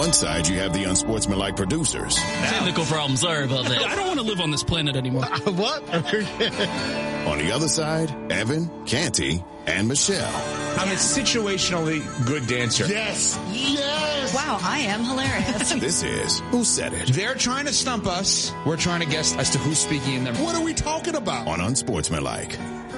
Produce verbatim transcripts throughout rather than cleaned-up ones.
one side, you have the unsportsmanlike producers. Technical problems, sorry about that. I don't want to live on this planet anymore. What? On the other side, Evan, Canty, and Michelle. I'm a situationally good dancer. Yes. Yes. Wow, I am hilarious. This is Who Said It? They're trying to stump us. We're trying to guess as to who's speaking in them. What are we talking about? On Unsportsmanlike.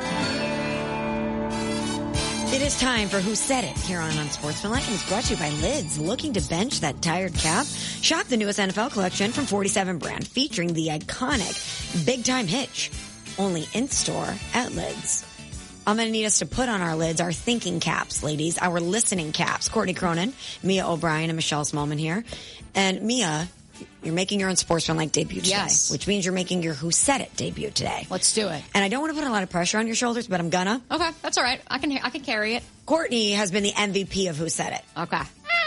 It is time for Who Said It here on Unsportsmanlike, and it's brought to you by Lids. Looking to bench that tired calf? Shop the newest N F L collection from forty-seven brand, featuring the iconic Big Time Hitch. Only in-store at Lids. I'm going to need us to put on our lids our thinking caps, ladies, our listening caps. Courtney Cronin, Mia O'Brien, and Michelle Smallman here. And Mia, you're making your Unsportsmanlike debut today. Yes. Which means you're making your Who Said It debut today. Let's do it. And I don't want to put a lot of pressure on your shoulders, but I'm gonna. Okay, that's all right. I can I can carry it. Courtney has been the M V P of Who Said It. Okay.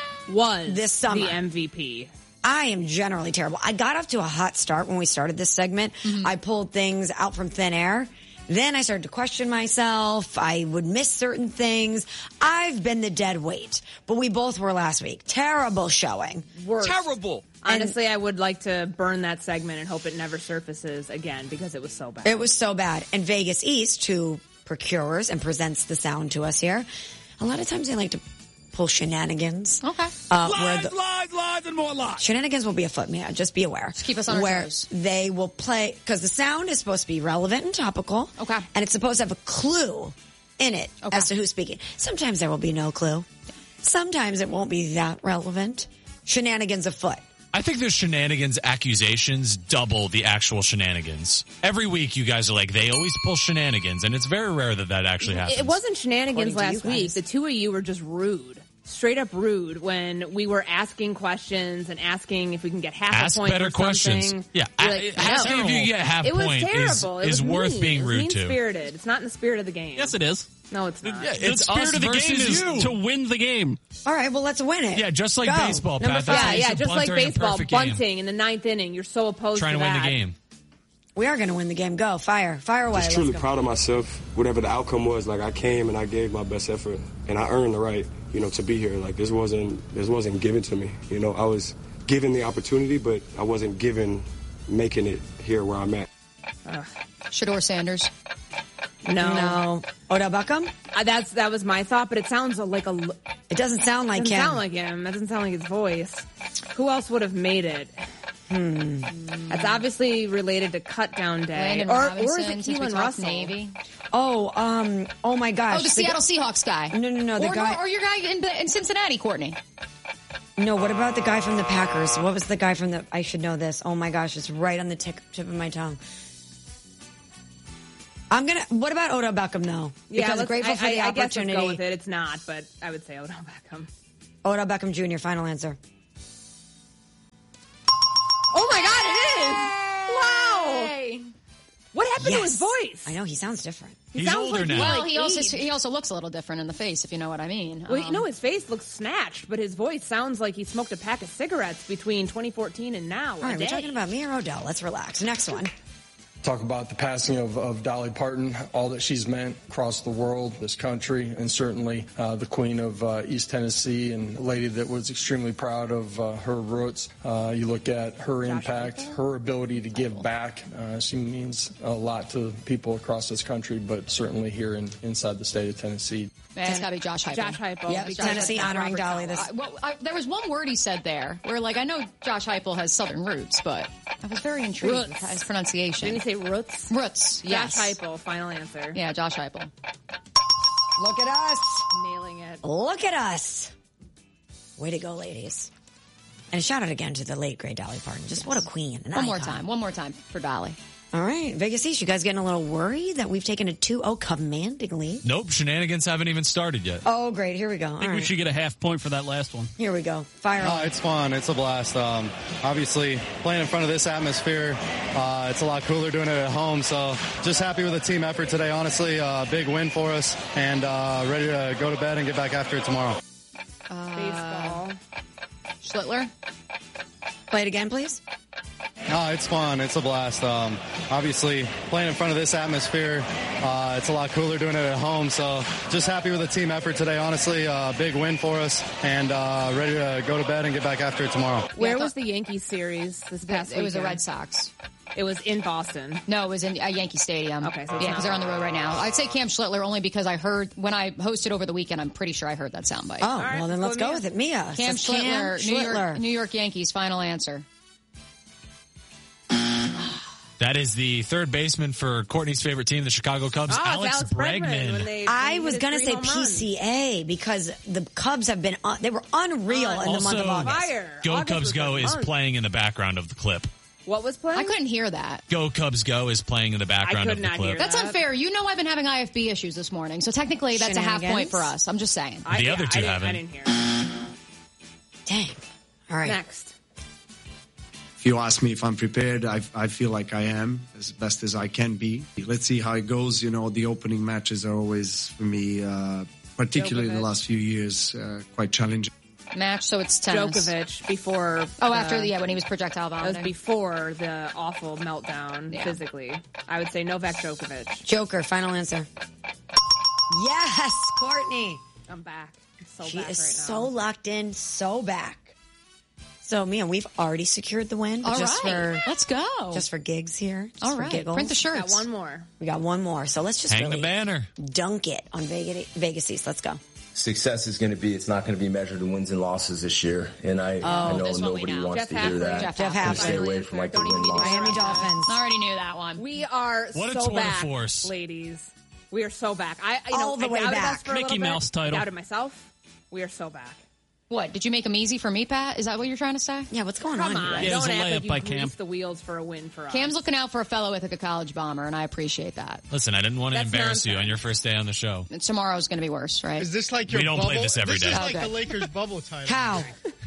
Was this summer the M V P. I am generally terrible. I got off to a hot start when we started this segment. Mm-hmm. I pulled things out from thin air. Then I started to question myself. I would miss certain things. I've been the dead weight. But we both were last week. Terrible showing. Worst. Terrible. Honestly, and I would like to burn that segment and hope it never surfaces again because it was so bad. It was so bad. And Vegas East, who procures and presents the sound to us here, a lot of times they like to pull shenanigans. Okay. Uh, lies, where the, lies, lies, and more lies. Shenanigans will be afoot, Mia. Just be aware. Just keep us on our where toes. They will play, because the sound is supposed to be relevant and topical. Okay. And it's supposed to have a clue in it okay. as to who's speaking. Sometimes there will be no clue. Sometimes it won't be that relevant. Shenanigans afoot. I think the shenanigans accusations double the actual shenanigans. Every week you guys are like, they always pull shenanigans, and it's very rare that that actually happens. It wasn't shenanigans According to you last week. guys. The two of you were just rude. Straight up rude when we were asking questions and asking if we can get half Ask a point better or questions. something. Yeah, Like, a- asking no. if you get half It was point is, terrible. It is was worth mean. being It was rude to. mean-spirited. It's not in the spirit of the game. Yes, it is. No, it's not. Yeah, The it's spirit us of the game versus is you. to win the game. All right, well, let's win it. Yeah, just like Go. baseball, Number Pat. five. That's how Yeah, you yeah, should just bunt like during a baseball, perfect game. bunting in the ninth inning. You're so opposed Trying to to win that. the game. We are going to win the game. Go. Fire. Fire away. Just Let's truly go. proud of myself. Whatever the outcome was, like I came and I gave my best effort, and I earned the right, you know, to be here. Like this wasn't this wasn't given to me. You know, I was given the opportunity, but I wasn't given making it here where I'm at. Uh, Shador Sanders. No. No. Odell Beckham? Uh, that's that was my thought, but it sounds like a. l- It doesn't sound like doesn't him. sound like him. That doesn't sound like his voice. Who else would have made it? Hmm. That's obviously related to Cut Down Day, Landon or or Robinson, is it since we Keelan talked Russell? Navy. Oh, um, oh my gosh. Oh, the Seattle Seahawks guy. No, no, no, the or, guy- Or your guy in, in Cincinnati, Courtney. No, what about the guy from the Packers? What was the guy from the... I should know this. Oh my gosh, it's right on the tip, tip of my tongue. I'm gonna... What about Odell Beckham, though? Yeah, Because let's- grateful I, for I, the I guess let's opportunity. go with it. It's not, but I would say Odell Beckham. Odell Beckham Junior, final answer. Oh my God, it is! Wow. What happened to his voice? I know, he sounds different. He He's sounds older like now. he's Well, like he also eight. he also looks a little different in the face, if you know what I mean. Well, Um, you know, his face looks snatched, but his voice sounds like he smoked a pack of cigarettes between twenty fourteen and now. All right, we're talking about me or Odell. Let's relax. Next one. Talk about the passing of, of Dolly Parton, all that she's meant across the world, this country, and certainly uh, the queen of uh, East Tennessee and a lady that was extremely proud of uh, her roots. Uh, you look at her impact, her ability to give back. Uh, she means a lot to people across this country, but certainly here in, inside the state of Tennessee. Man, it's got to be Josh Heupel. Josh Heupel. Yep, because Tennessee of honoring Robert Dolly Saleh. this- Uh, well, I, there was one word he said there where, like, I know Josh Heupel has Southern roots, but I was very intrigued with Roots. his pronunciation. Didn't he say roots? Roots, yes. Josh Heupel, final answer. Yeah, Josh Heupel. Look at us. Nailing it. Look at us. Way to go, ladies. And a shout out again to the late, great Dolly Parton. Just what a queen. An One more icon. time. One more time for Dolly. All right. Vegas East, you guys getting a little worried that we've taken a two oh commanding lead? Nope, shenanigans haven't even started yet. Oh, great. Here we go. I All think we right. should get a half point for that last one. Here we go. Fire No, away. it's fun. It's a blast. Um, obviously, playing in front of this atmosphere, uh, it's a lot cooler doing it at home. So just happy with the team effort today. Honestly, uh, big win for us, and uh, ready to go to bed and get back after it tomorrow. Uh, Baseball. Schlittler? Play it again, please. Oh, it's fun. It's a blast. Um, obviously, playing in front of this atmosphere, uh, it's a lot cooler doing it at home. So just happy with the team effort today. Honestly, uh, big win for us, and uh, ready to go to bed and get back after it tomorrow. Where was the Yankees series this past It was the weekend? Red Sox. It was in Boston. No, it was in uh, Yankee Stadium. Okay, so it's yeah, not- because they're on the road right now. I'd say Cam Schlittler only because I heard when I hosted over the weekend. I'm pretty sure I heard that soundbite. Oh, well, then let's go with it. Mia. Cam Says Schlittler, New York, Schlittler. New York Yankees. Final answer. That is the third baseman for Courtney's favorite team, the Chicago Cubs, Oh, it's Alex, Alex Bregman. Bregman. When they, I when he was hit going to three say home P runs. C A because the Cubs have been, un- they were unreal in the month of Also, August. Fire. Go August Cubs was Go a is month. playing in the background of the clip. What was playing? I couldn't hear that. Go Cubs Go is playing in the background I of could the not clip. hear That's that. unfair. You know I've been having I F B issues this morning, so technically that's a half point Shenanigans? for us. I'm just saying. I, The yeah, other two I didn't, haven't. I didn't hear it. Dang. All right. Next. If you ask me if I'm prepared, I, I feel like I am as best as I can be. Let's see how it goes. You know, the opening matches are always, for me, uh, particularly the Djokovic. last few years, uh, quite challenging. Match, so it's tennis. Djokovic before. Oh, after uh, the, yeah, when he was projectile That was vomiting. before the awful meltdown Yeah. physically. I would say Novak Djokovic. Joker, final answer. Yes, Courtney. I'm back. I'm so She back is right so now. locked in, so back. So, Mia, we've already secured the win. but All just right, for let's go. just for gigs here. Just All for right, giggles. print the Got shirts. one more. We got one more. So let's just Hang really the banner. dunk it on Vegas, Vegas East. Let's go. Success is going to be, it's not going to be measured in wins and losses this year. And I, I know this one we nobody know. wants Jeff to hear Haffley. that. Jeff Jeff So Haffley. stay away from like the Don't even need to win-loss. Miami Dolphins. I already knew that one. We are What a so tour de back, force. ladies. We are so back. I, you know, All the I way doubted back. us for a Mickey little bit. Mouse title. Doubted myself. We are so back. What, did you make them easy for me, Pat? Is that what you're trying to say? Yeah, what's going Come on? on, here? Yeah, it was don't a act layup like you by greased Cam. the wheels for a win for us. Cam's looking out for a fellow Ithaca College bomber, and I appreciate that. Listen, I didn't want to That's embarrass you nonsense. on your first day on the show. And tomorrow's going to be worse, right? Is this like We your don't bubble? play this every this day. is like Okay. the Lakers bubble title. How?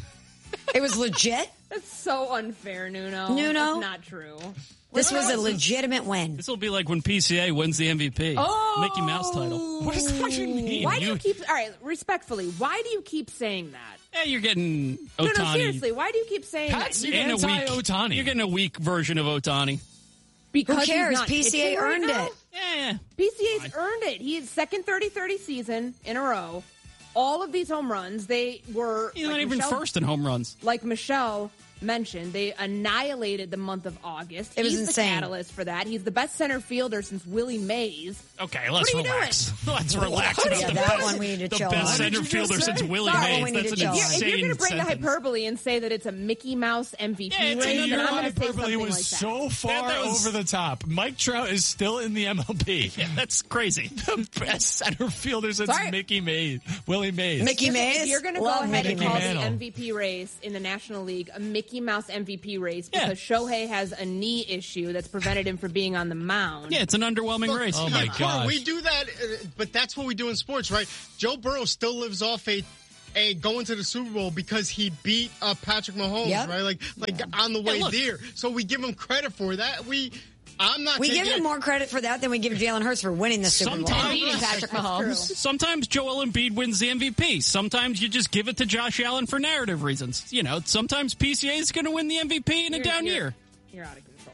It was legit? That's so unfair, Nuno. Nuno? That's not true. This was a legitimate win. This will be like when P C A wins the M V P. Oh! Mickey Mouse title. What does that even mean? Why do you keep? All right, respectfully, why do you keep saying that? Yeah, you're getting No, Ohtani. no, seriously, why do you keep saying Pat's that? You're getting a weak anti-Ohtani. You're getting a weak version of Ohtani. Because Who he's cares? not P C A pitching right earned now? it. Yeah. P C A's earned it. He's second thirty thirty season in a row. All of these home runs, they were He's like not even Michelle, first in home runs. Like Michelle mentioned, they annihilated the month of August. It was He's insane. the catalyst for that. He's the best center fielder since Willie Mays. Okay, let's What are you relax. Let's relax. What are about you the doing? best, That one we need to the chill best on. center What did you fielder just since say? Willie That one Mays. we need That's to an chill. If you're, if you're insane going to bring the sentence. hyperbole and say that it's a Mickey Mouse M V P Yeah, it's race, an then I'm under- going to say Hyperbole something was like that. so far That- that was- over the top. Mike Trout is still in the M L B. Yeah, that's crazy. The best center fielder since Sorry. Mickey Mays, Willie Mays. Mickey If Mays? you're going to go Love ahead and Mickey call Mays. the Mantle. M V P race in the National League a Mickey Mouse M V P race Yeah. because Shohei has a knee issue that's prevented him from being on the mound. Yeah, it's an underwhelming race. Oh my Court, gosh. we do that, uh, but that's what we do in sports, right? Joe Burrow still lives off a a going to the Super Bowl because he beat uh, Patrick Mahomes, Yep. right? Like like on the way look. there. So we give him credit for that. We I'm not We taking give him it- more credit for that than we give Jalen Hurts for winning the Super Bowl. Sometimes- Beating Patrick Mahomes. Sometimes Joel Embiid wins the M V P. Sometimes you just give it to Josh Allen for narrative reasons. You know, sometimes P C A is going to win the M V P in a You're- down you're- year. You're out of control.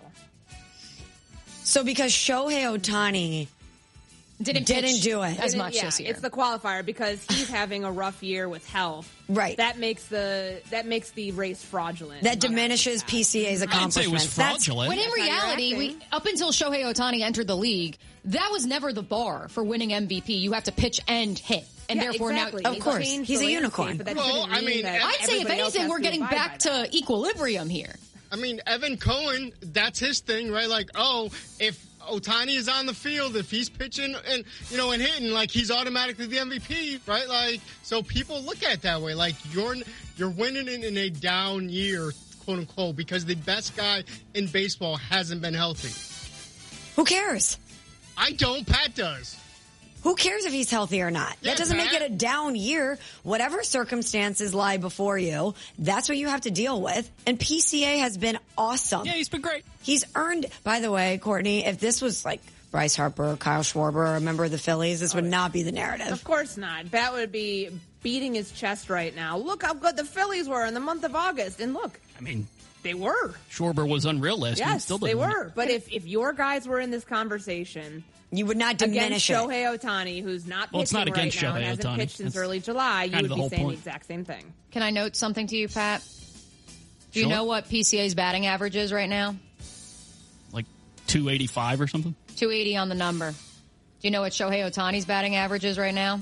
So because Shohei Ohtani Didn't, didn't pitch do it. as Didn't- much yeah, this year. It's the qualifier because he's having a rough year with health. Right. That makes the that makes the race fraudulent. that diminishes P C A's I didn't say it accomplishments. accomplishments. was That's- fraudulent. When in That's how you're reality, we acting. up until Shohei Ohtani entered the league, that was never the bar for winning M V P. You have to pitch and hit. And Yeah, therefore exactly. now Of course. changed He's the a landscape, unicorn. but that Well, shouldn't I mean, that I'd say if everybody else anything, has we're to getting abide back by that. to equilibrium here. I mean, Evan Cohen, that's his thing, right? Like, oh, if Ohtani is on the field, if he's pitching and, you know, and hitting, like, he's automatically the M V P, right? Like, so people look at it that way. Like, you're you're winning in, in a down year, quote unquote, because the best guy in baseball hasn't been healthy. Who cares? I don't. Pat does. Who cares if he's healthy or not? Yeah, that doesn't make Pat. it a down year. Whatever circumstances lie before you, that's what you have to deal with. And P C A has been awesome. Yeah, he's been great. He's earned, by the way, Courtney, if this was like Bryce Harper, Kyle Schwarber, a member of the Phillies, this would not be the narrative. Of course not. That would be beating his chest right now. Look how good the Phillies were in the month of August. And look, I mean, they were. Schwarber was unreal last week. Yes, Still they didn't win were. it. But if, if your guys were in this conversation, you would not diminish against Shohei Ohtani, who's not Well, it's pitching not against right now Shohei and hasn't Ohtani. pitched since That's early July, you kind would of the be whole saying point. the exact same thing. Can I note something to you, Pat? Do you Sure. know what P C A's batting average is right now? Like two eighty-five or something? two eighty on the number. Do you know what Shohei Ohtani's batting average is right now?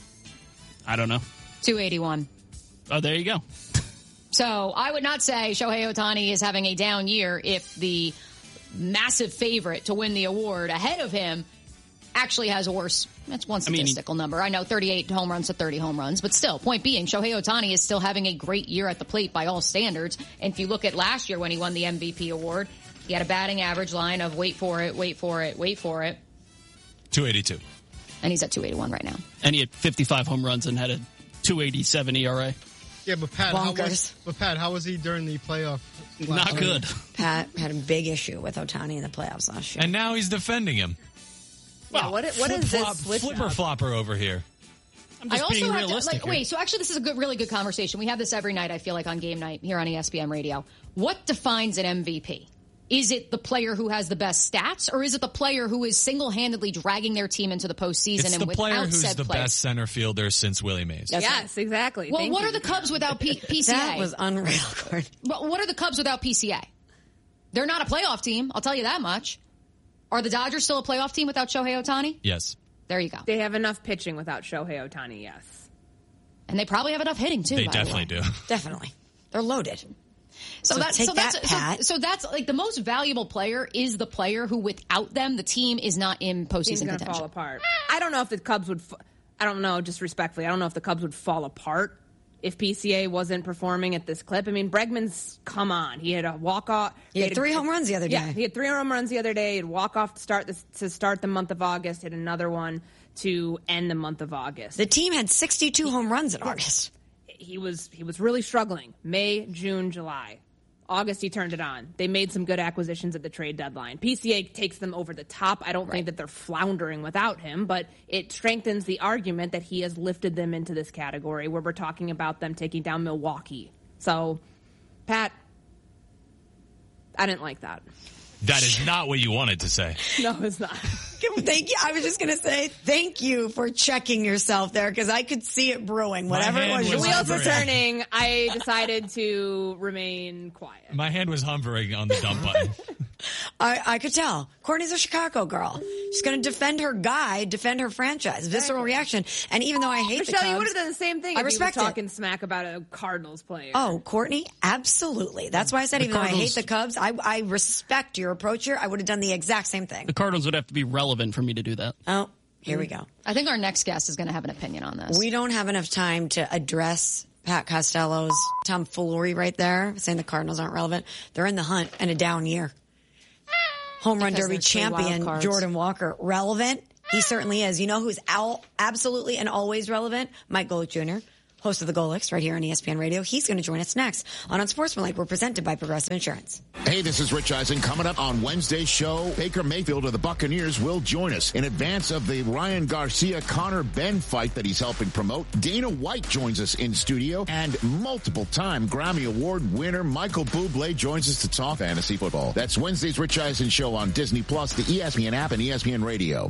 I don't know. two eighty-one. Oh, there you go. So I would not say Shohei Ohtani is having a down year if the massive favorite to win the award ahead of him actually has a worse, that's one I mean, statistical number. I know thirty-eight home runs to thirty home runs, but still, point being, Shohei Ohtani is still having a great year at the plate by all standards. And if you look at last year when he won the M V P award, he had a batting average line of wait for it, wait for it, wait for it. two eighty-two. And he's at two eighty-one right now. And he had fifty-five home runs and had a two eighty-seven E R A. Yeah, but Pat, how Bonkers. was, but Pat, how was he during the playoff? Not last good. year? Pat had a big issue with Ohtani in the playoffs last year. And now he's defending him. Yeah, what, what is Flip-flop- this switch flipper up? flopper over here. I'm I just also being have to, realistic like, here. wait, so actually this is a good, really good conversation. We have this every night, I feel like, on game night here on E S P N Radio. What defines an M V P? Is it the player who has the best stats, or is it the player who is single-handedly dragging their team into the postseason It's and the without player who's said the player? best center fielder since Willie Mays. That's Yes, exactly. Well, Thank what you. are the Cubs without P- PCA? That was unreal, Gordon. But what are the Cubs without P C A? They're not a playoff team, I'll tell you that much. Are the Dodgers still a playoff team without Shohei Ohtani? Yes. There you go. They have enough pitching without Shohei Ohtani, yes. And they probably have enough hitting, too, They by the definitely way. do. Definitely. They're loaded. So, So that's take so that's that, so, Pat. so that's like the most valuable player is the player who, without them, the team is not in Team's postseason going to contention. fall apart. I don't know if the Cubs would, f- I don't know, just respectfully, I don't know if the Cubs would fall apart if P C A wasn't performing at this clip. I mean, Bregman's, come on. He had a walk-off. He had three home runs the other Yeah, day. he had three home runs the other day. He had walk-off to start, this, to start the month of August, hit another one to end the month of August. The team had sixty-two home runs in August. He was he was really struggling. May, June, July. August, he turned it on. They made some good acquisitions at the trade deadline. P C A takes them over the top. I don't think that they're floundering without him, but it strengthens the argument that he has lifted them into this category where we're talking about them taking down Milwaukee. So, Pat, I didn't like that. That is not what you wanted to say. No, it's not. Thank you. I was just going to say thank you for checking yourself there because I could see it brewing. Whatever it hand was, The was you wheels were hovering. turning. I decided to remain quiet. My hand was hovering on the dump button. I, I could tell. Courtney's a Chicago girl. She's going to defend her guy, defend her franchise. Visceral reaction. And even though I hate the Michelle, Cubs, you would have done the same thing I if you were respect it. talking smack about a Cardinals player. Oh, Courtney, absolutely. That's why I said The even though I hate Cardinals- the Cubs, I, I respect your approach here. I would have done the exact same thing. The Cardinals would have to be relevant for me to do that. Oh, here we go. I think our next guest is going to have an opinion on this. We don't have enough time to address Pat Costello's tomfoolery right there, saying the Cardinals aren't relevant. They're in the hunt and a down year. Home run Because derby they're three wild champion cards. Jordan Walker. Relevant? He certainly is. You know who's al- absolutely and always relevant? Mike Golick Junior, host of the Golics right here on E S P N Radio. He's going to join us next on Unsportsmanlike. We're presented by Progressive Insurance. Hey, this is Rich Eisen. Coming up on Wednesday's show, Baker Mayfield of the Buccaneers will join us in advance of the Ryan Garcia-Connor Ben fight that he's helping promote. Dana White joins us in studio, and multiple-time Grammy Award winner Michael Bublé joins us to talk fantasy football. That's Wednesday's Rich Eisen show on Disney Plus, the E S P N app, and E S P N Radio.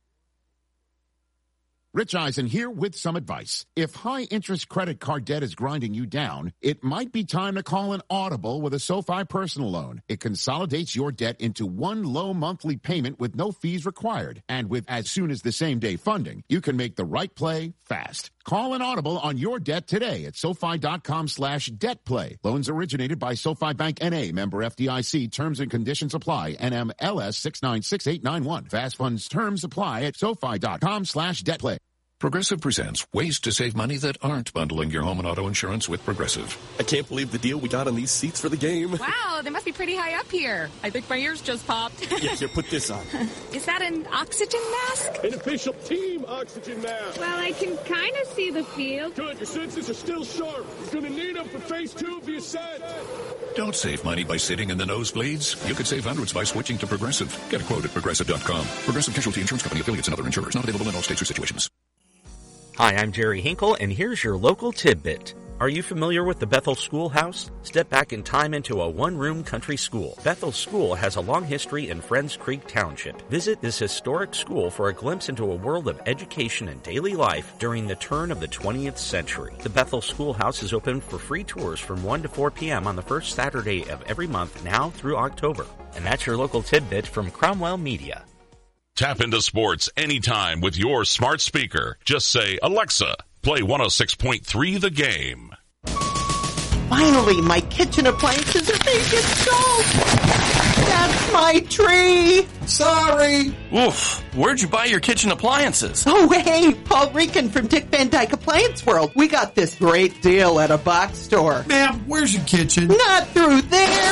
Rich Eisen here with some advice. If high-interest credit card debt is grinding you down, it might be time to call an Audible with a SoFi personal loan. It consolidates your debt into one low monthly payment with no fees required. And with as soon as the same-day funding, you can make the right play fast. Call an Audible on your debt today at SoFi.com slash debt play. Loans originated by SoFi Bank N A, member F D I C. Terms and conditions apply. N M L S six nine six eight nine one. Fast funds terms apply at SoFi.com slash debt play. Progressive presents ways to save money that aren't bundling your home and auto insurance with Progressive. I can't believe the deal we got on these seats for the game. Wow, they must be pretty high up here. I think my ears just popped. Yeah, here, put this on. Is that an oxygen mask? An official team oxygen mask. Well, I can kind of see the field. Good, your senses are still sharp. You're going to need them for phase two of your set. Don't save money by sitting in the nosebleeds. You could save hundreds by switching to Progressive. Get a quote at Progressive dot com. Progressive Casualty Insurance Company, affiliates, and other insurers. Not available in all states or situations. Hi, I'm Jerry Hinkle, and here's your local tidbit. Are you familiar with the Bethel Schoolhouse? Step back in time into a one-room country school. Bethel School has a long history in Friends Creek Township. Visit this historic school for a glimpse into a world of education and daily life during the turn of the twentieth century. The Bethel Schoolhouse is open for free tours from one to four p.m. on the first Saturday of every month now through October. And that's your local tidbit from Cromwell Media. Tap into sports anytime with your smart speaker. Just say, Alexa, play one oh six point three The Game. Finally, my kitchen appliances are being installed. That's my tree. Sorry. Oof. Where'd you buy your kitchen appliances? Oh, hey, Paul Rican from Dick Van Dyke Appliance World. We got this great deal at a box store. Ma'am, where's your kitchen? Not through there.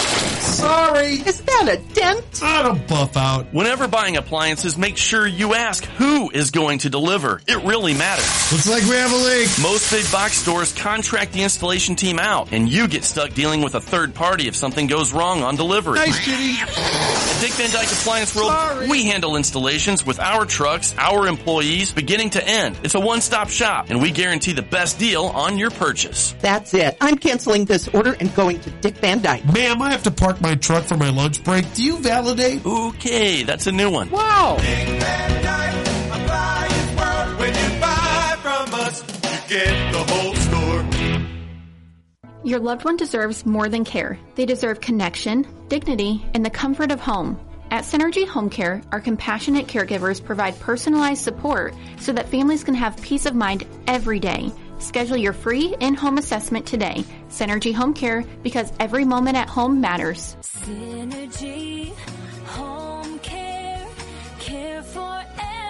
Sorry. Is that a dent? I don't buff out. Whenever buying appliances, make sure you ask who is going to deliver. It really matters. Looks like we have a leak. Most big box stores contract the installation team out, and you get stuck dealing with a third party if something goes wrong on delivery. Nice, Kitty. At Dick Van Dyke Appliance World, Sorry. We handle installations with our trucks, our employees, beginning to end. It's a one-stop shop, and we guarantee the best deal on your purchase. That's it. I'm canceling this order and going to Dick Van Dyke. Ma'am, I have to park my truck for my lunch break. Do you validate? Okay, that's a new one. Wow. Dick Van Dyke Appliance World. When you buy from us, you get the whole store. Your loved one deserves more than care. They deserve connection, dignity, and the comfort of home. At Synergy Home Care, our compassionate caregivers provide personalized support so that families can have peace of mind every day. Schedule your free in-home assessment today. Synergy Home Care, because every moment at home matters. Synergy Home Care, care for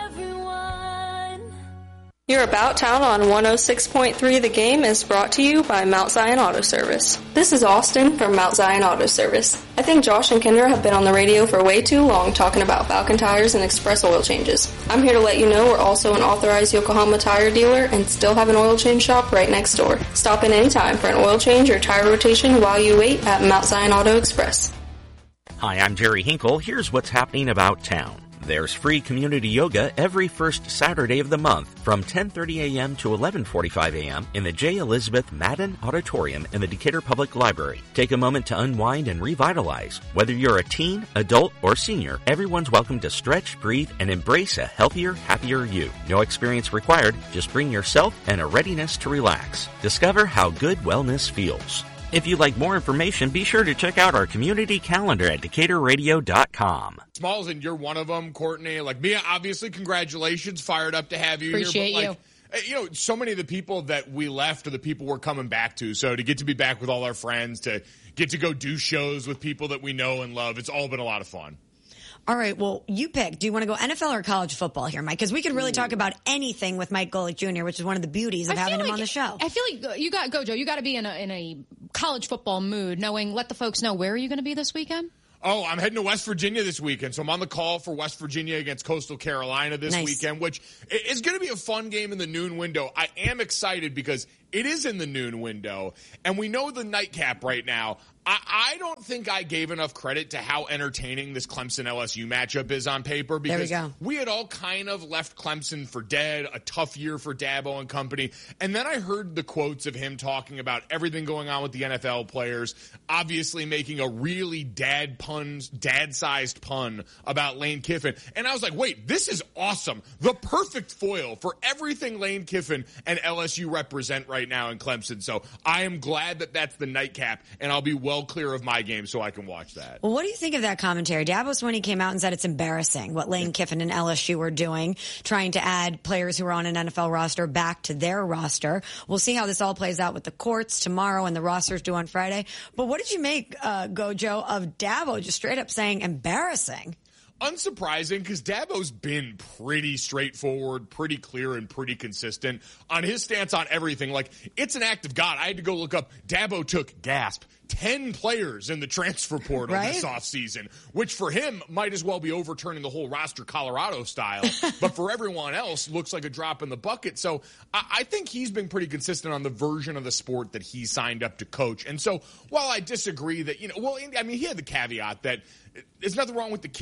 everyone. Your About Town on one oh six point three The Game is brought to you by Mount Zion Auto Service. This is Austin from Mount Zion Auto Service. I think Josh and Kendra have been on the radio for way too long talking about Falcon tires and express oil changes. I'm here to let you know we're also an authorized Yokohama tire dealer and still have an oil change shop right next door. Stop in anytime for an oil change or tire rotation while you wait at Mount Zion Auto Express. Hi, I'm Jerry Hinkle. Here's what's happening about town. There's free community yoga every first Saturday of the month from ten thirty a.m. to eleven forty-five a.m. in the J. Elizabeth Madden Auditorium in the Decatur Public Library. Take a moment to unwind and revitalize. Whether you're a teen, adult, or senior, everyone's welcome to stretch, breathe, and embrace a healthier, happier you. No experience required, just bring yourself and a readiness to relax. Discover how good wellness feels. If you'd like more information, be sure to check out our community calendar at decatur radio dot com. Smalls, and you're one of them, Courtney. Like, Mia, obviously, congratulations. Fired up to have you Appreciate here. Appreciate you. Like, you know, so many of the people that we left are the people we're coming back to. So to get to be back with all our friends, to get to go do shows with people that we know and love, it's all been a lot of fun. All right, well, you pick. Do you want to go N F L or college football here, Mike? Because we could really talk about anything with Mike Golick Junior, which is one of the beauties of I having him like, on the show. I feel like you got, Gojo, you got to be in a, in a college football mood, knowing, let the folks know, where are you going to be this weekend? Oh, I'm heading to West Virginia this weekend, so I'm on the call for West Virginia against Coastal Carolina this nice. weekend, which is going to be a fun game in the noon window. I am excited because it is in the noon window, and we know the nightcap right now. I, I don't think I gave enough credit to how entertaining this Clemson-L S U matchup is on paper, because there we go. we had all kind of left Clemson for dead, a tough year for Dabo and company, and then I heard the quotes of him talking about everything going on with the N F L players, obviously making a really dad puns, dad-sized pun about Lane Kiffin, and I was like, wait, this is awesome. The perfect foil for everything Lane Kiffin and L S U represent right now in Clemson, so I am glad that that's the nightcap, and I'll be well clear of my game so I can watch that. Well, what do you think of that commentary? Dabo Swinney came out and said it's embarrassing what Lane Kiffin and L S U were doing, trying to add players who are on an N F L roster back to their roster. We'll see how this all plays out with the courts tomorrow and the rosters due on Friday. But what did you make, uh, Gojo, of Dabo just straight up saying embarrassing? Unsurprising, because Dabo's been pretty straightforward, pretty clear, and pretty consistent on his stance on everything. Like, it's an act of God. I had to go look up. Dabo took, gasp, ten players in the transfer portal right? this offseason, which for him might as well be overturning the whole roster Colorado style, but for everyone else looks like a drop in the bucket. So I, I think he's been pretty consistent on the version of the sport that he signed up to coach. And so while I disagree that, you know, well, I mean, he had the caveat that there's nothing wrong with the kids, the people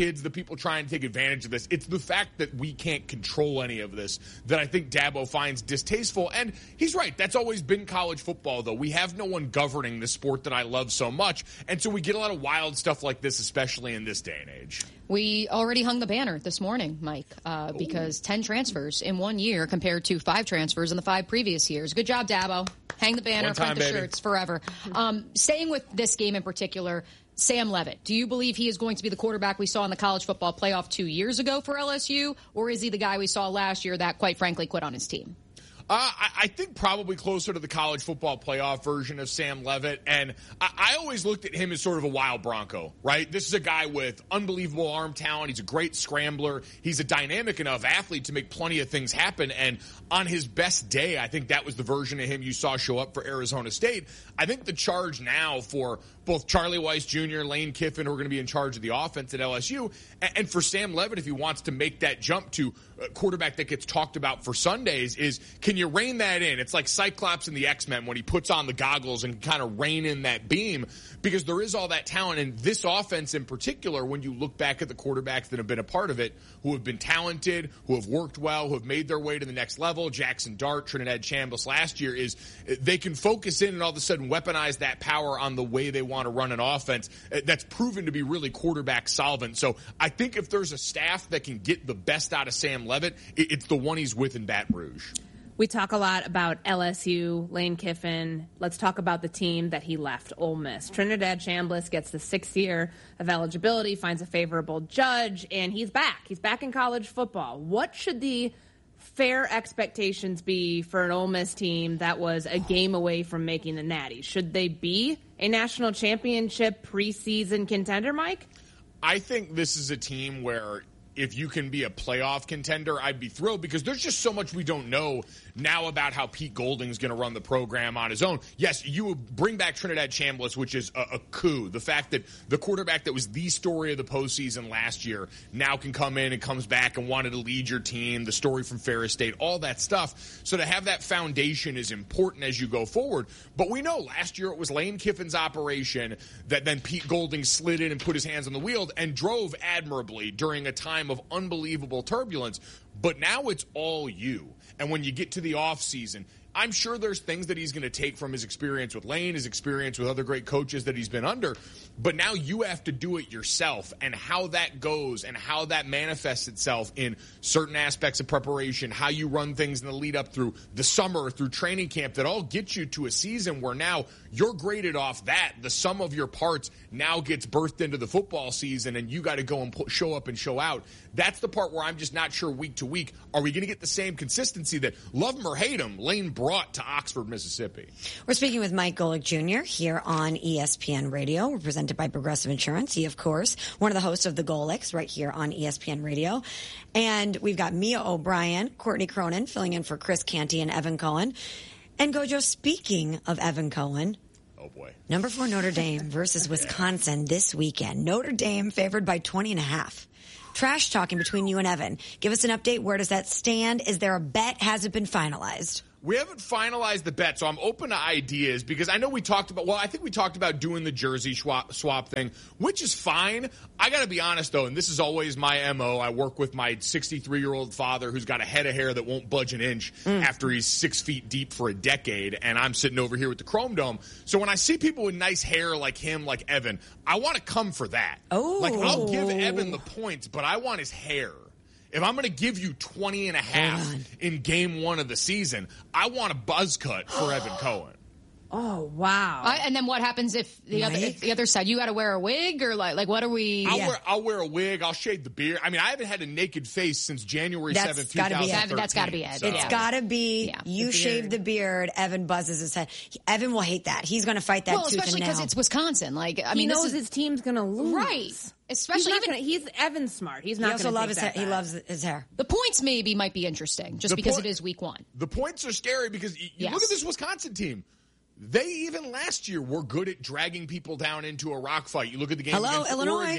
people trying to take advantage of this. It's the fact that we can't control any of this that I think Dabo finds distasteful. And he's right. That's always been college football, though. We have no one governing the sport that I love so much. And so we get a lot of wild stuff like this, especially in this day and age. We already hung the banner this morning, Mike, uh, because ten transfers in one year compared to five transfers in the five previous years. Good job, Dabo. Hang the banner, One time, print the baby. shirts forever. Um, staying with this game in particular, Sam Levitt, do you believe he is going to be the quarterback we saw in the college football playoff two years ago for L S U, or is he the guy we saw last year that, quite frankly, quit on his team? Uh, I, I think probably closer to the college football playoff version of Sam Levitt. And I, I always looked at him as sort of a wild Bronco, right? This is a guy with unbelievable arm talent. He's a great scrambler. He's a dynamic enough athlete to make plenty of things happen. And on his best day, I think that was the version of him you saw show up for Arizona State. I think the charge now for both Charlie Weiss Junior, Lane Kiffin, who are going to be in charge of the offense at L S U, and, and for Sam Levitt, if he wants to make that jump to a quarterback that gets talked about for Sundays, is can you rein that in? It's like Cyclops in the X-Men when he puts on the goggles and kind of rein in that beam, because there is all that talent. And this offense in particular, when you look back at the quarterbacks that have been a part of it, who have been talented, who have worked well, who have made their way to the next level, Jackson Dart, Trinidad Chambliss last year, is they can focus in and all of a sudden weaponize that power on the way they want to run an offense that's proven to be really quarterback solvent. So I think if there's a staff that can get the best out of Sam Levitt, it's the one he's with in Baton Rouge. We talk a lot about L S U, Lane Kiffin. Let's talk about the team that he left, Ole Miss. Trinidad Chambliss gets the sixth year of eligibility, finds a favorable judge, and he's back. He's back in college football. What should the fair expectations be for an Ole Miss team that was a game away from making the Natty? Should they be a national championship preseason contender, Mike? I think this is a team where if you can be a playoff contender, I'd be thrilled, because there's just so much we don't know now about how Pete Golding's going to run the program on his own. Yes, you would bring back Trinidad Chambliss, which is a, a coup. The fact that the quarterback that was the story of the postseason last year now can come in and comes back and wanted to lead your team, the story from Ferris State, all that stuff. So to have that foundation is important as you go forward. But we know last year it was Lane Kiffin's operation that then Pete Golding slid in and put his hands on the wheel and drove admirably during a time of unbelievable turbulence. But now it's all you. And when you get to the offseason, I'm sure there's things that he's going to take from his experience with Lane, his experience with other great coaches that he's been under. But now you have to do it yourself, and how that goes and how that manifests itself in certain aspects of preparation, how you run things in the lead up through the summer, through training camp, that all gets you to a season where now you're graded off that. The sum of your parts now gets birthed into the football season, and you got to go and put, show up and show out. That's the part where I'm just not sure week to week. Are we going to get the same consistency that, love him or hate him, Lane brought to Oxford, Mississippi? We're speaking with Mike Golick Junior here on E S P N Radio. We're presented by Progressive Insurance. He, of course, one of the hosts of the Golicks right here on E S P N Radio. And we've got Mia O'Brien, Courtney Cronin filling in for Chris Canty and Evan Cohen. And Gojo, speaking of Evan Cohen, oh boy, number four Notre Dame versus Wisconsin this weekend. Notre Dame favored by twenty and a half. Trash talking between you and Evan. Give us an update. Where does that stand? Is there a bet? Has it been finalized? We haven't finalized the bet, so I'm open to ideas, because I know we talked about, well, I think we talked about doing the jersey swap, swap thing, which is fine. I got to be honest, though, and this is always my M O. I work with my sixty-three-year-old father who's got a head of hair that won't budge an inch mm. after he's six feet deep for a decade, and I'm sitting over here with the Chrome Dome. So when I see people with nice hair like him, like Evan, I want to come for that. Oh. Like, I'll give Evan the points, but I want his hair. If I'm going to give you twenty and a half in game one of the season, I want a buzz cut for Evan Cohen. Oh, wow. Uh, and then what happens if the Mike? other if the other side, you got to wear a wig, or like, like what are we? I'll, Yeah. wear, I'll wear a wig. I'll shave the beard. I mean, I haven't had a naked face since January That's seventh, gotta be twenty thirteen. it. That's gotta be it. So. It's Yeah. got to be Yeah. you The shave beard. the beard, Evan buzzes his head. He- Evan will hate that. He's going to fight that Well, tooth and especially because nail. it's Wisconsin. Like, I He mean, this knows is his team's going to lose. right. Especially he's, even gonna, he's Evan's smart. He's He not also going to loves his hair. take that He bet. loves his hair. the points maybe might be interesting just The because point- it is week one. The points are scary because you, you Yes. look at this Wisconsin team. They, even last year, were good at dragging people down into a rock fight. You look at the game Hello, against Illinois. Oregon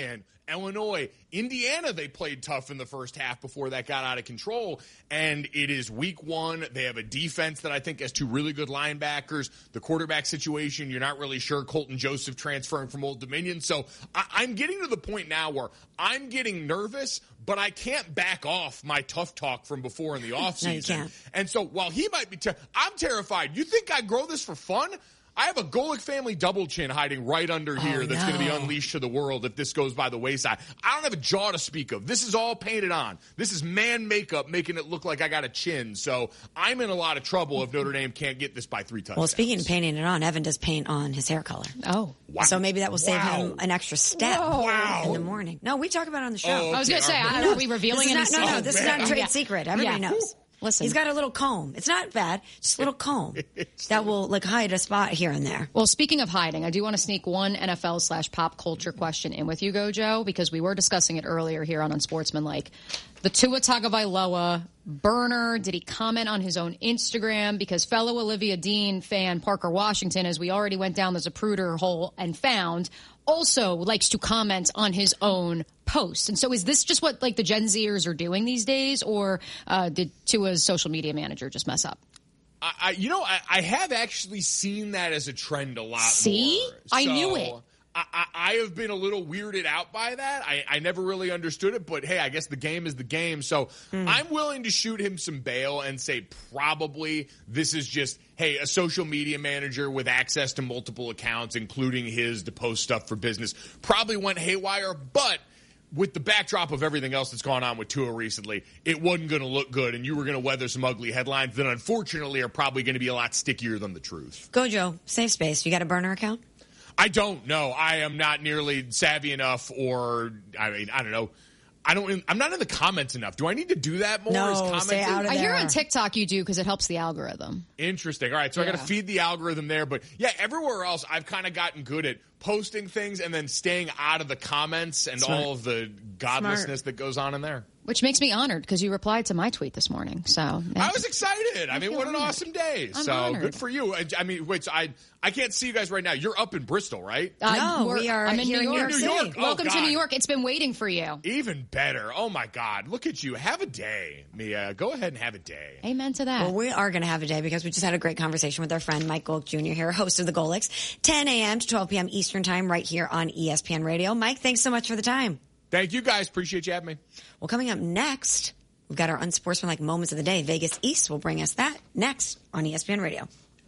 Illinois, Indiana, they played tough in the first half before that got out of control. And it is week one. They have a defense that I think has two really good linebackers. The quarterback situation, you're not really sure. Colton Joseph transferring from Old Dominion. So I- I'm getting to the point now where I'm getting nervous, but I can't back off my tough talk from before in the offseason. No, you can't. And so while he might be, ter- I'm terrified. You think I grow this for fun? I have a Golic family double chin hiding right under here oh, that's no. going to be unleashed to the world if this goes by the wayside. I don't have a jaw to speak of. This is all painted on. This is man makeup making it look like I got a chin. So I'm in a lot of trouble if Notre Dame can't get this by three touchdowns. Well, speaking of painting it on, Evan does paint on his hair color. Oh. Wow. So maybe that will save Wow. him an extra step Wow. in the morning. No, we talk about it on the show. Oh, okay. I was going to say, I, are we revealing this any is not, No, no, Oh, this man. is not a trade Yeah. secret. Everybody Yeah. knows. Listen. He's got a little comb. It's not bad. Just a little comb that will like hide a spot here and there. Well, speaking of hiding, I do want to sneak one N F L slash pop culture question in with you, Gojo, because we were discussing it earlier here on Unsportsmanlike. The Tua Tagovailoa burner, did he comment on his own Instagram? Because fellow Olivia Dean fan Parker Washington, as we already went down the Zapruder hole and found, also likes to comment on his own post. And so is this just what like the Gen Zers are doing these days, or uh, did Tua's social media manager just mess up? I, I, you know, I, I have actually seen that as a trend a lot See? more. I So knew it. I, I, I have been a little weirded out by that. I, I never really understood it, but hey, I guess the game is the game. So Hmm. I'm willing to shoot him some bail and say probably this is just, hey, a social media manager with access to multiple accounts, including his to post stuff for business, probably went haywire, but with the backdrop of everything else that's gone on with Tua recently, it wasn't going to look good, and you were going to weather some ugly headlines that unfortunately are probably going to be a lot stickier than the truth. Gojo, safe space. You got a burner account? I don't know. I am not nearly savvy enough, or I mean, I don't know. I don't. I'm not in the comments enough. Do I need to do that more? No, Is stay commenting? out of I hear there. on TikTok you do because it helps the algorithm. Interesting. All right, so I got to Yeah. feed the algorithm there, but yeah, everywhere else I've kind of gotten good at posting things and then staying out of the comments and Smart. all of the godlessness that goes on in there. Which makes me honored because you replied to my tweet this morning. So I was excited. I, I mean, feel what an honored. awesome day. I'm so honored. good for you. I, I mean, wait, so I I can't see you guys right now. You're up in Bristol, right? Uh, No, we're- we are I'm in here New in New York. York New York. City. Oh, Welcome to God. New York. It's been waiting for you. Even better. Oh my God. Look at you. Have a day, Mia. Go ahead and have a day. Amen to that. Well, we are going to have a day because we just had a great conversation with our friend Mike Golk Junior here, host of the Golics, ten a.m. to twelve p.m. Eastern time right here on E S P N Radio. Mike, thanks so much for the time. Thank you guys. Appreciate you having me. Well, coming up next, we've got our unsportsmanlike moments of the day. Vegas East will bring us that next on E S P N Radio.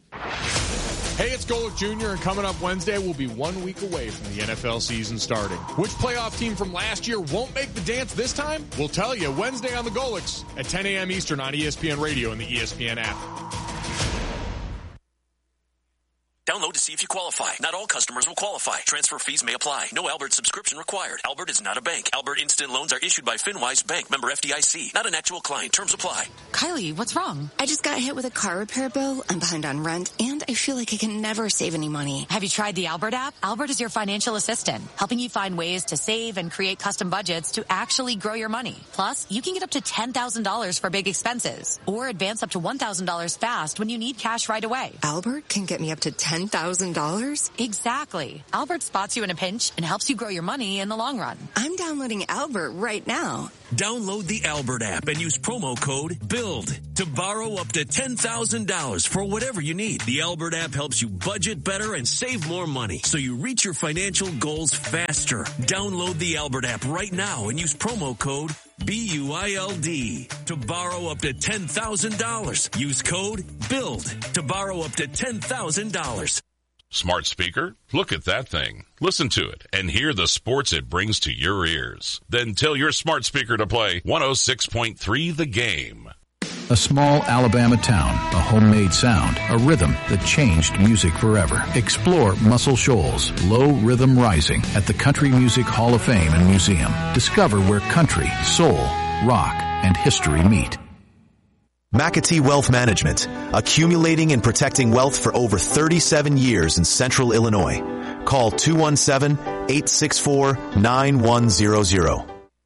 Hey, it's Golic Junior, and coming up Wednesday, we'll be one week away from the N F L season starting. Which playoff team from last year won't make the dance this time? We'll tell you Wednesday on the Golics at ten a.m. Eastern on E S P N Radio and the E S P N app. Download to see if you qualify. Not all customers will qualify. Transfer fees may apply. No Albert subscription required. Albert is not a bank. Albert Instant Loans are issued by FinWise Bank, member F D I C. Not an actual client. Terms apply. Kylie, what's wrong? I just got hit with a car repair bill. I'm behind on rent, and I feel like I can never save any money. Have you tried the Albert app? Albert is your financial assistant, helping you find ways to save and create custom budgets to actually grow your money. Plus, you can get up to ten thousand dollars for big expenses, or advance up to one thousand dollars fast when you need cash right away. Albert can get me up to ten thousand dollars? Exactly. Albert spots you in a pinch and helps you grow your money in the long run. I'm downloading Albert right now. Download the Albert app and use promo code BUILD to borrow up to ten thousand dollars for whatever you need. The Albert app helps you budget better and save more money so you reach your financial goals faster. Download the Albert app right now and use promo code B U I L D to borrow up to ten thousand dollars. Use code BUILD to borrow up to ten thousand dollars. Smart speaker? Look at that thing. Listen to it and hear the sports it brings to your ears. Then tell your smart speaker to play one oh six point three The Game. A small Alabama town, a homemade sound, a rhythm that changed music forever. Explore Muscle Shoals, Low Rhythm Rising at the Country Music Hall of Fame and Museum. Discover where country, soul, rock, and history meet. McAtee Wealth Management, accumulating and protecting wealth for over thirty-seven years in central Illinois. Call two one seven, eight six four, nine one zero zero.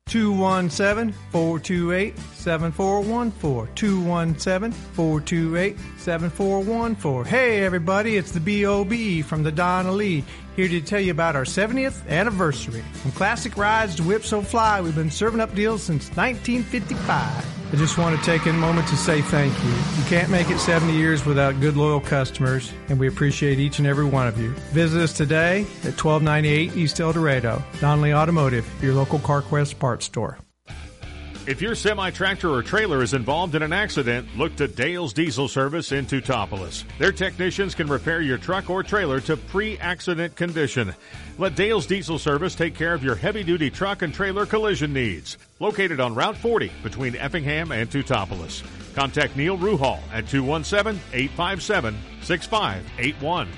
two one seven, four two eight, seven four one four. two one seven, four two eight, seven four one four. Hey everybody, it's the B O B from the Donna Lee, here to tell you about our seventieth anniversary. From classic rides to Whip So Fly, we've been serving up deals since nineteen fifty-five. I just want to take a moment to say thank you. You can't make it seventy years without good, loyal customers, and we appreciate each and every one of you. Visit us today at twelve ninety-eight East El Dorado. Donnelly Automotive, your local CarQuest parts store. If your semi-tractor or trailer is involved in an accident, look to Dale's Diesel Service in Teutopolis. Their technicians can repair your truck or trailer to pre-accident condition. Let Dale's Diesel Service take care of your heavy-duty truck and trailer collision needs. Located on Route forty between Effingham and Teutopolis. Contact Neil Ruhal at two one seven, eight five seven, six five eight one.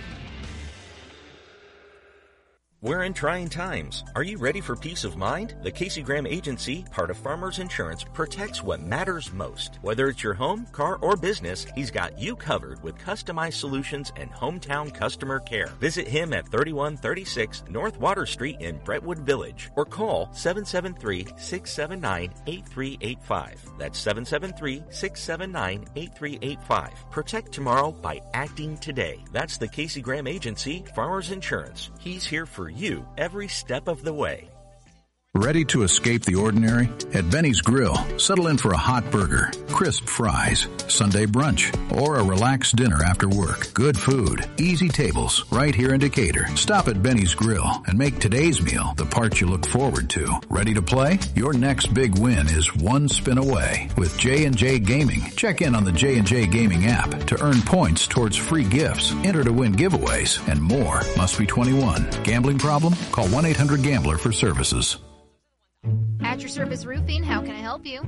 We're in trying times. Are you ready for peace of mind? The Casey Graham Agency, part of Farmers Insurance, protects what matters most. Whether it's your home, car, or business, he's got you covered with customized solutions and hometown customer care. Visit him at thirty-one thirty-six North Water Street in Brentwood Village or call seven seven three, six seven nine, eight three eight five. That's seven seven three, six seven nine, eight three eight five. Protect tomorrow by acting today. That's the Casey Graham Agency, Farmers Insurance. He's here for you every step of the way. Ready to escape the ordinary? At Benny's Grill, settle in for a hot burger, crisp fries, Sunday brunch, or a relaxed dinner after work. Good food, easy tables, right here in Decatur. Stop at Benny's Grill and make today's meal the part you look forward to. Ready to play? Your next big win is one spin away with J and J Gaming. Check in on the J and J Gaming app to earn points towards free gifts, enter to win giveaways, and more. Must be twenty-one. Gambling problem? Call one eight hundred gambler for services. At Your Service Roofing, how can I help you?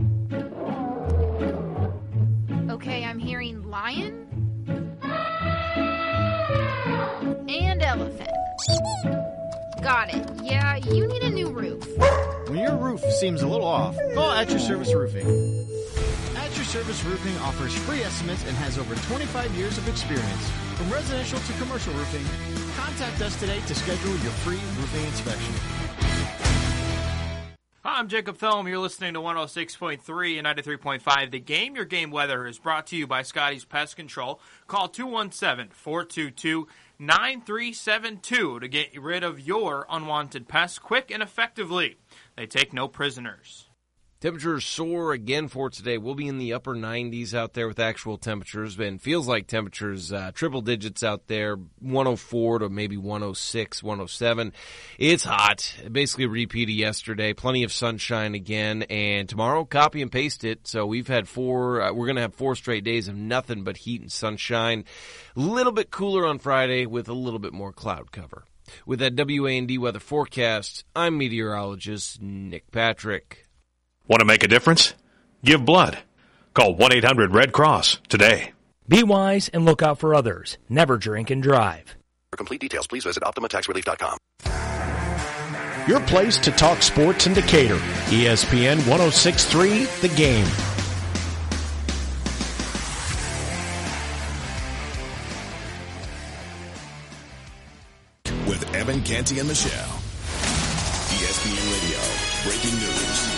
Okay, I'm hearing lion and elephant. Got it. Yeah, you need a new roof. When your roof seems a little off, call At Your Service Roofing. At Your Service Roofing offers free estimates and has over twenty-five years of experience. From residential to commercial roofing, contact us today to schedule your free roofing inspection. Hi, I'm Jacob Thome. You're listening to one oh six point three and ninety-three point five The Game. Your game weather is brought to you by Scotty's Pest Control. Call two one seven, four two two, nine three seven two to get rid of your unwanted pests quick and effectively. They take no prisoners. Temperatures soar again for today. We'll be in the upper nineties out there with actual temperatures, and feels like temperatures, uh, triple digits out there, one oh four to maybe one oh six, one oh seven. It's hot. Basically a repeat of yesterday. Plenty of sunshine again, and tomorrow, copy and paste it. So we've had four, uh, we're going to have four straight days of nothing but heat and sunshine. A little bit cooler on Friday with a little bit more cloud cover. With that W A N D weather forecast, I'm meteorologist Nick Patrick. Want to make a difference? Give blood. Call one eight hundred red cross today. Be wise and look out for others. Never drink and drive. For complete details, please visit Optima Tax Relief dot com. Your place to talk sports in Decatur. E S P N one oh six point three, The Game. With Evan Canty and Michelle. E S P N Radio. Breaking news.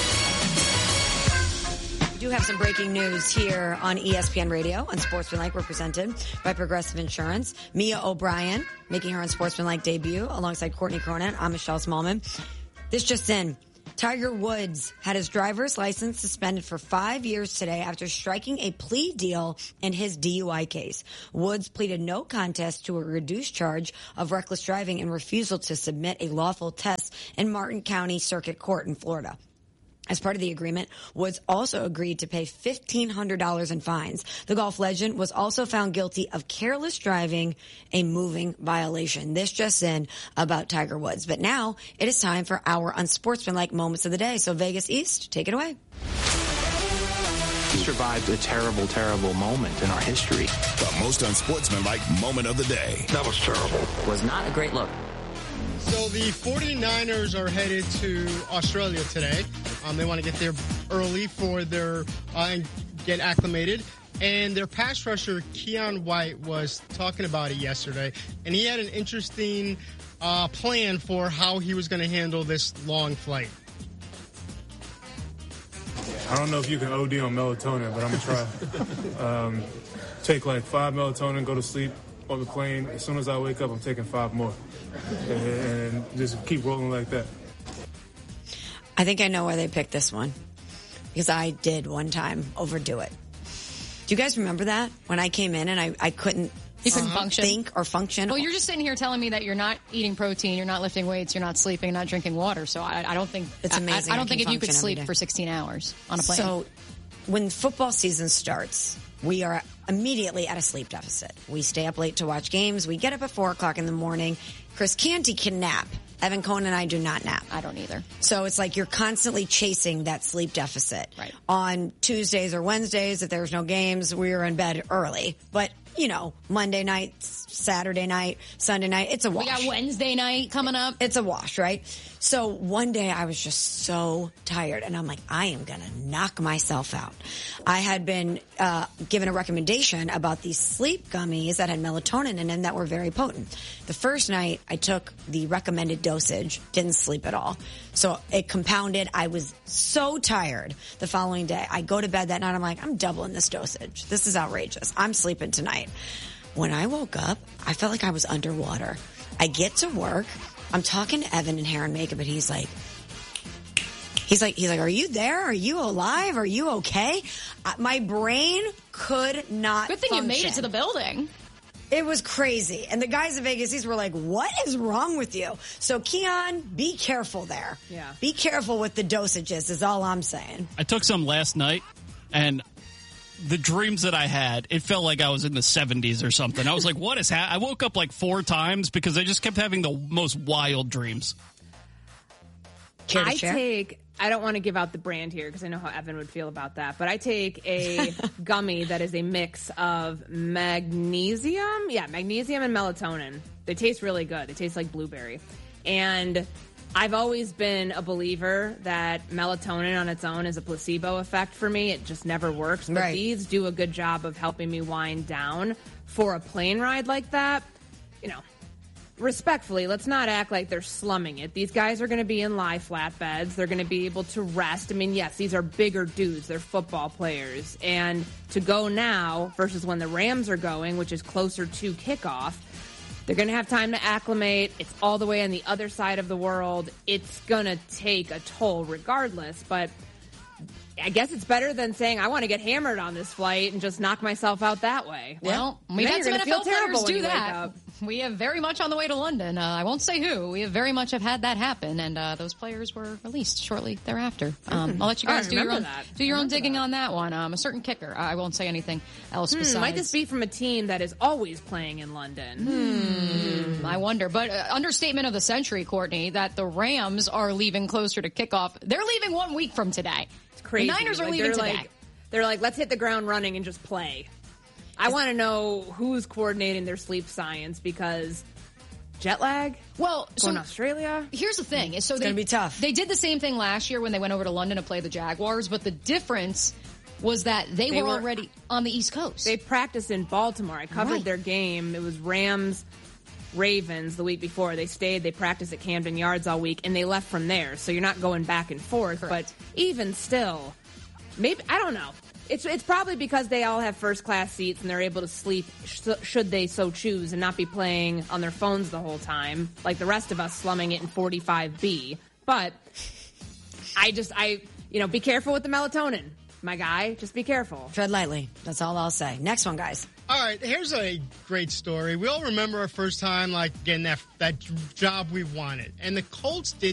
We do have some breaking news here on E S P N Radio on Sportsmanlike. We're presented by Progressive Insurance. Mia O'Brien making her Unsportsmanlike debut alongside Courtney Cronin. I'm Michelle Smallman. This just in. Tiger Woods had his driver's license suspended for five years today after striking a plea deal in his D U I case. Woods pleaded no contest to a reduced charge of reckless driving and refusal to submit a lawful test in Martin County Circuit Court in Florida. As part of the agreement, Woods also agreed to pay fifteen hundred dollars in fines. The golf legend was also found guilty of careless driving, a moving violation. This just in about Tiger Woods. But now it is time for our unsportsmanlike moments of the day. So Vegas East, take it away. We survived a terrible, terrible moment in our history. The most unsportsmanlike moment of the day. That was terrible. Was not a great look. So the 49ers are headed to Australia today. Um, they want to get there early for their uh, and get acclimated. And their pass rusher, Keon White, was talking about it yesterday. And he had an interesting uh, plan for how he was going to handle this long flight. I don't know if you can O D on melatonin, but I'm going to try. um, take like five melatonin, go to sleep on the plane. As soon as I wake up, I'm taking five more. And, and just keep rolling like that. I think I know why they picked this one. Because I did one time overdo it. Do you guys remember that? When I came in and I, I couldn't, you couldn't function. think or function? Well, you're just sitting here telling me that you're not eating protein, you're not lifting weights, you're not sleeping, not drinking water. So I, I don't think it's amazing. I, I don't I think if you could function every sleep day. for sixteen hours on a plane. So when football season starts, we are immediately at a sleep deficit. We stay up late to watch games. We get up at four o'clock in the morning. Chris Canty can nap. Evan Cohen and I do not nap. I don't either. So it's like you're constantly chasing that sleep deficit. Right. On Tuesdays or Wednesdays, if there's no games, we were in bed early. But, you know, Monday night, Saturday night, Sunday night, it's a wash. We got Wednesday night coming up. It's a wash, right? So one day I was just so tired and I'm like, I am going to knock myself out. I had been uh, given a recommendation about these sleep gummies that had melatonin in them that were very potent. The first night I took the recommended dosage, didn't sleep at all. So it compounded. I was so tired the following day. I go to bed that night. I'm like, I'm doubling this dosage. This is outrageous. I'm sleeping tonight. When I woke up, I felt like I was underwater. I get to work. I'm talking to Evan in hair and makeup, and he's like, he's like, he's like, are you there? Are you alive? Are you okay? Uh, my brain could not Good thing function. you made it to the building. It was crazy. And the guys at Vegas, these were like, what is wrong with you? So, Keon, be careful there. Yeah. Be careful with the dosages is all I'm saying. I took some last night, and the dreams that I had, it felt like I was in the seventies or something. I was like, what is happening? I woke up like four times because I just kept having the most wild dreams. Care to I share? take, I don't want to give out the brand here because I know how Evan would feel about that, but I take a gummy that is a mix of magnesium, yeah, magnesium and melatonin. They taste really good. They taste like blueberry. And I've always been a believer that melatonin on its own is a placebo effect for me. It just never works. But Right. these do a good job of helping me wind down for a plane ride like that. You know, respectfully, let's not act like they're slumming it. These guys are going to be in lie flat beds. They're going to be able to rest. I mean, yes, these are bigger dudes. They're football players. And to go now versus when the Rams are going, which is closer to kickoff, they're going to have time to acclimate. It's all the way on the other side of the world. It's going to take a toll regardless, but I guess it's better than saying I want to get hammered on this flight and just knock myself out that way. Well, And we've then had you're some gonna N F L feel terrible players when do you wake that. up. We have very much on the way to London. Uh, I won't say who. We have very much have had that happen, and uh, those players were released shortly thereafter. Um, Mm. I'll let you Oh, I guys do your remember own that. do your I own remember digging that. on that one. Um, a certain kicker. I won't say anything else Hmm, besides. might this be from a team that is always playing in London? Hmm, I wonder. But uh, understatement of the century, Courtney, that the Rams are leaving closer to kickoff. They're leaving one week from today. It's crazy. The Niners are Like, leaving they're today. Like, they're like, let's hit the ground running and just play. I want to know who's coordinating their sleep science because jet lag. Well, going so to Australia. Here's the thing: is so It's they, gonna be tough. They did the same thing last year when they went over to London to play the Jaguars, but the difference was that they, They were, were- already on the East Coast. They practiced in Baltimore. I covered Right. their game. It was Rams, Ravens the week before. They stayed. They practiced at Camden Yards all week, and they left from there. So you're not going back and forth. But even still, maybe I don't know. It's it's probably because they all have first class seats and they're able to sleep sh- should they so choose and not be playing on their phones the whole time like the rest of us slumming it in forty-five B. But I just I you know be careful with the melatonin, my guy. Just be careful. Tread lightly. That's all I'll say. Next one, guys. All right, here's a great story. We all remember our first time, like, getting that that job we wanted. And the Colts did